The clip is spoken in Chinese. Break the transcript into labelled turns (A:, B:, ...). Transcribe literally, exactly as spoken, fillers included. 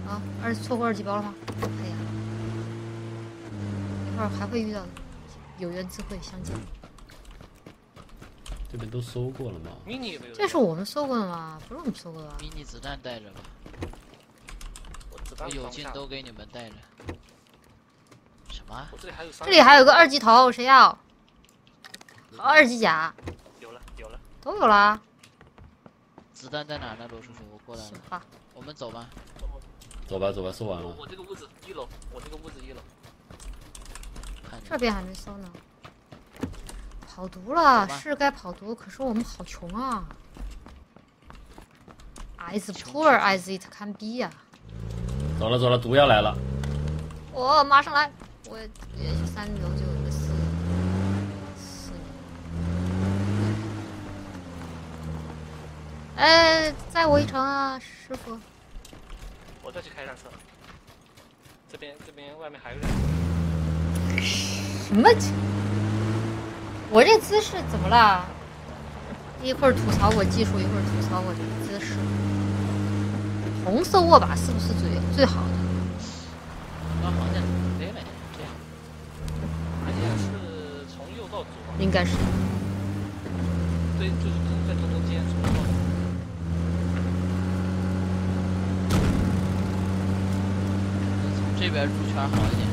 A: 啊，二错过二级包了吗？哎呀，一会儿还会遇到的，有缘自会相见。
B: 这边都搜过了吗？
C: 迷你有没有？
A: 这是我们搜过的吗？不是我们搜过的吧？
D: 迷你子弹带着吧，
C: 我子弹
D: 我有
C: 放下
D: 劲都给你们带着。什么？
C: 我这里还有三。
A: 这里还有个二级头，谁要？二级甲
C: 有了有了，
A: 都有啦。
D: 子弹在哪呢？罗叔叔，我过来了。
A: 行吧，
D: 我们走吧。
B: 走吧走吧，搜完了。
C: 我我这个屋子一楼，我这个屋子一楼。
D: 看
A: 这边还没搜呢。跑毒了，
D: 走吧
A: 是该跑毒，可是我们好穷啊。As
D: 穷
A: poor as it can be 呀、
B: 走了走了，毒药来了。
A: 我马上来，我也是三楼就有一个四四年。哎，载我一程啊，师傅。
C: 我再去开辆车。这边这边外面还有人。
A: 什么？我这姿势怎么了？一会儿吐槽我技术，一会儿吐槽我这个姿势。红色握把是不是最最好的？
D: 刚好像飞了，这样。
C: 而且是从右到左。
A: 应该是。
C: 对，就是在正中间，从右到左。
D: 从这边入圈好一点。